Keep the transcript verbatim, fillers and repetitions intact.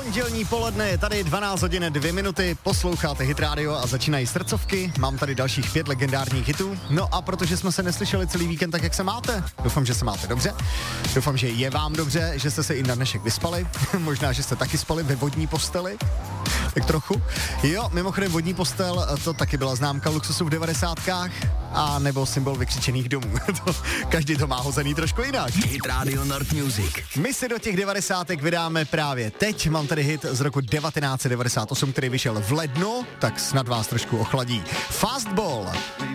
Pondělní poledne je tady dvanáct hodin dvě minuty, posloucháte Hit Radio a začínají srdcovky, mám tady dalších pět legendárních hitů, no a protože jsme se neslyšeli celý víkend, tak jak se máte? Doufám, že se máte dobře, doufám, že je vám dobře, že jste se i na dnešek vyspali, možná, že jste taky spali ve vodní posteli, tak trochu. Jo, mimochodem vodní postel, to taky byla známka luxusu v devadesátkách, a nebo symbol vykřičených domů. Každý to má hozený trošku jinak. Hit Radio Nord Music. My se do těch devadesátek vydáme právě teď. Mám tady hit z roku devatenáct set devadesát osm, který vyšel v lednu, tak snad vás trošku ochladí. Fastball.